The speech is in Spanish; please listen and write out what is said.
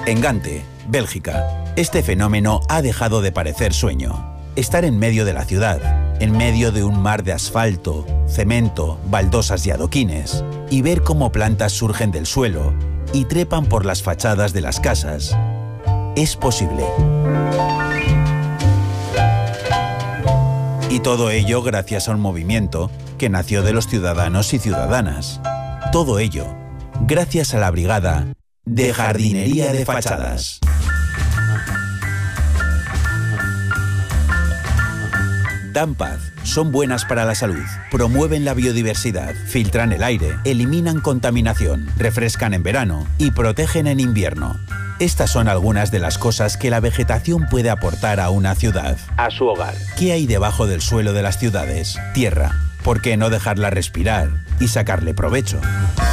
En Gante, Bélgica, este fenómeno ha dejado de parecer sueño. Estar en medio de la ciudad, en medio de un mar de asfalto, cemento, baldosas y adoquines, y ver cómo plantas surgen del suelo y trepan por las fachadas de las casas, es posible. Y todo ello gracias a un movimiento que nació de los ciudadanos y ciudadanas. Todo ello gracias a la Brigada de Jardinería de Fachadas. Dan paz, son buenas para la salud, promueven la biodiversidad, filtran el aire, eliminan contaminación, refrescan en verano y protegen en invierno. Estas son algunas de las cosas que la vegetación puede aportar a una ciudad, a su hogar. ¿Qué hay debajo del suelo de las ciudades? Tierra. ¿Por qué no dejarla respirar y sacarle provecho?